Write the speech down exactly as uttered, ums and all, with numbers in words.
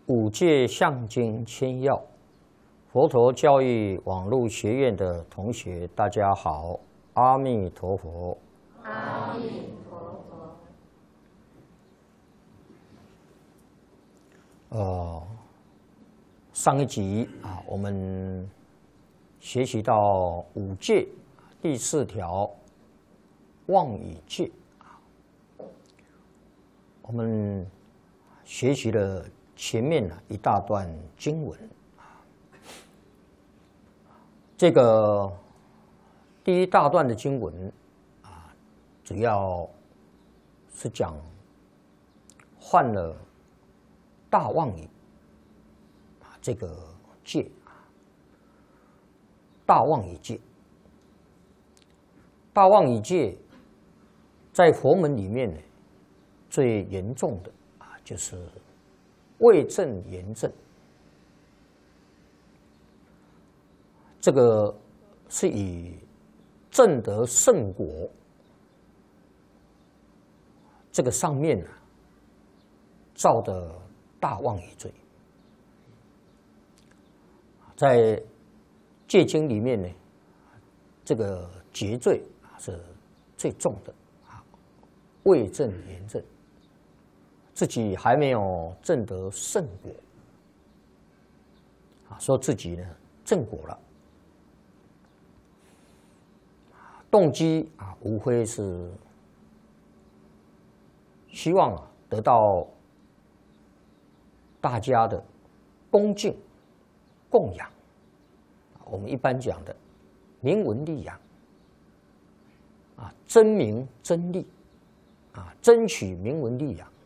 五戒相经千要，佛陀教育网络学院的同学，大家好，阿弥陀佛。 阿弥陀佛。 呃，上一集啊，我们学习到五戒第四条妄语戒啊，我们学习了前面呢一大段经文啊，这个第一大段的经文啊，主要是讲犯了大妄语啊，这个戒啊，大妄语戒，大妄语戒在佛门里面呢，最严重的啊，就是为正言正，这个是以证得圣果这个上面啊造的大妄语罪，在戒经里面呢，这个劫罪是最重的啊，为正言正，自己还没有证得圣果啊，说自己呢证果了，动机啊无非是希望啊得到大家的恭敬供养，我们一般讲的名闻利养啊，争名争利啊，争取名闻利养